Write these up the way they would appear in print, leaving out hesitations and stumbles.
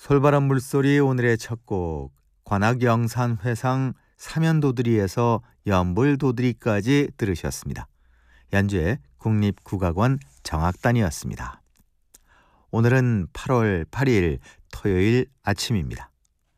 솔바람 물소리 오늘의 첫 곡 관악영산회상 사면도드리에서 연불도드리까지 들으셨습니다. 연주의 국립국악원 정악단이었습니다. 오늘은 8월 8일 토요일 아침입니다.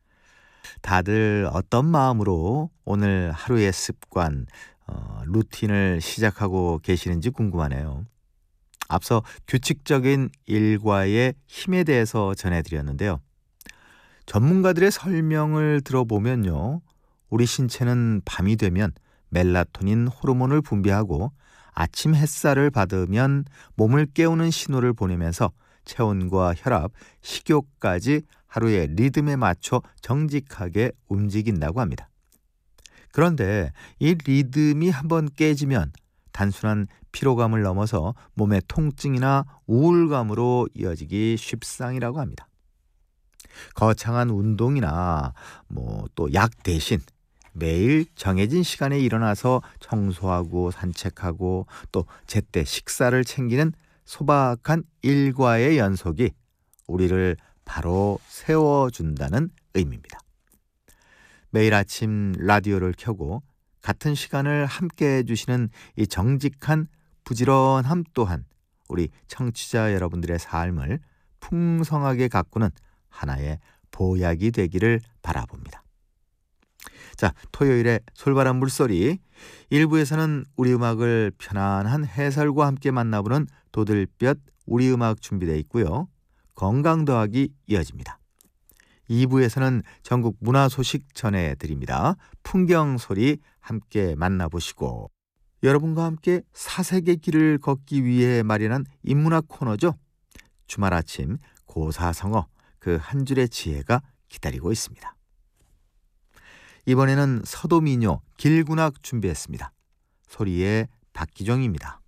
다들 어떤 마음으로 오늘 하루의 습관, 루틴을 시작하고 계시는지 궁금하네요. 앞서 규칙적인 일과의 힘에 대해서 전해드렸는데요. 전문가들의 설명을 들어보면요, 우리 신체는 밤이 되면 멜라토닌 호르몬을 분비하고 아침 햇살을 받으면 몸을 깨우는 신호를 보내면서 체온과 혈압, 식욕까지 하루의 리듬에 맞춰 정직하게 움직인다고 합니다. 그런데 이 리듬이 한번 깨지면 단순한 피로감을 넘어서 몸의 통증이나 우울감으로 이어지기 쉽상이라고 합니다. 거창한 운동이나 또 약 대신 매일 정해진 시간에 일어나서 청소하고 산책하고 또 제때 식사를 챙기는 소박한 일과의 연속이 우리를 바로 세워준다는 의미입니다. 매일 아침 라디오를 켜고 같은 시간을 함께 해주시는 이 정직한 부지런함 또한 우리 청취자 여러분들의 삶을 풍성하게 가꾸는 하나의 보약이 되기를 바라봅니다. 자, 토요일에 솔바람 물소리 1부에서는 우리 음악을 편안한 해설과 함께 만나보는 도들볕 우리 음악 준비되어 있고요. 건강 더하기 이어집니다. 2부에서는 전국 문화 소식 전해드립니다. 풍경 소리 함께 만나보시고 여러분과 함께 사색의 길을 걷기 위해 마련한 인문학 코너죠. 주말 아침 고사성어 그 한 줄의 지혜가 기다리고 있습니다. 이번에는 서도민요 길군악 준비했습니다. 소리의 박기종입니다.